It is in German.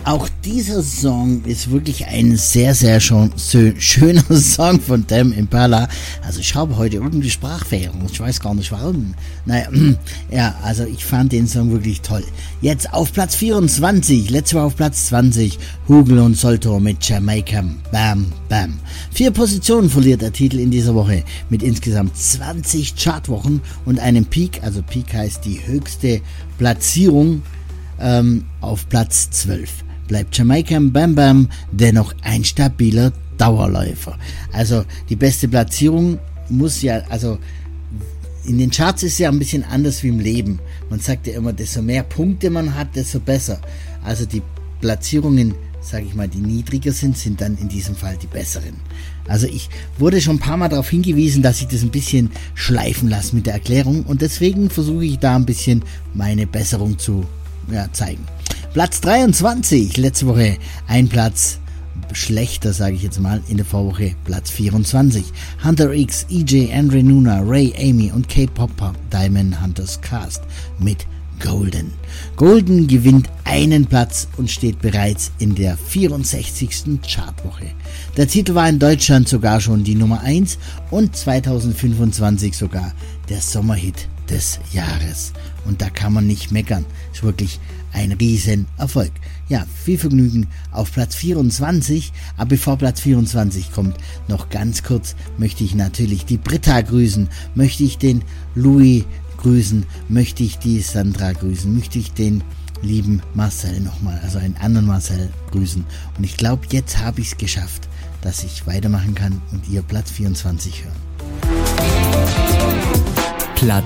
Auch dieser Song ist wirklich ein sehr, sehr schöner Song von Tame Impala. Also ich habe heute irgendwie Sprachfehler. Ich weiß gar nicht warum. Naja, ja, also ich fand den Song wirklich toll. Jetzt auf Platz 24, letzte Woche auf Platz 20, Hugel und Solto mit Jamaica Bam Bam. 4 Positionen verliert der Titel in dieser Woche mit insgesamt 20 Chartwochen und einem Peak, also Peak heißt die höchste Platzierung, auf Platz 12. Bleibt Jamaica Bam Bam dennoch ein stabiler Dauerläufer. Also die beste Platzierung muss ja, also in den Charts ist ja ein bisschen anders wie im Leben. Man sagt ja immer, desto mehr Punkte man hat, desto besser. Also die Platzierungen, sage ich mal, die niedriger sind dann in diesem Fall die besseren. Also ich wurde schon ein paar Mal darauf hingewiesen, dass ich das ein bisschen schleifen lasse mit der Erklärung und deswegen versuche ich da ein bisschen meine Besserung zu zeigen. Platz 23, letzte Woche ein Platz schlechter, sage ich jetzt mal, in der Vorwoche Platz 24. Hunter X, EJ, Andre Nuna, Ray, Amy und Kate Popper, Diamond Hunters Cast mit Golden. Golden gewinnt einen Platz und steht bereits in der 64. Chartwoche. Der Titel war in Deutschland sogar schon die Nummer 1 und 2025 sogar der Sommerhit des Jahres. Und da kann man nicht meckern. Ist wirklich ein Riesenerfolg. Ja, viel Vergnügen auf Platz 24. Aber bevor Platz 24 kommt, noch ganz kurz möchte ich natürlich die Britta grüßen, möchte ich den Louis grüßen, möchte ich die Sandra grüßen, möchte ich den lieben Marcel nochmal, also einen anderen Marcel grüßen. Und ich glaube, jetzt habe ich es geschafft, dass ich weitermachen kann und ihr Platz 24 hören. Platz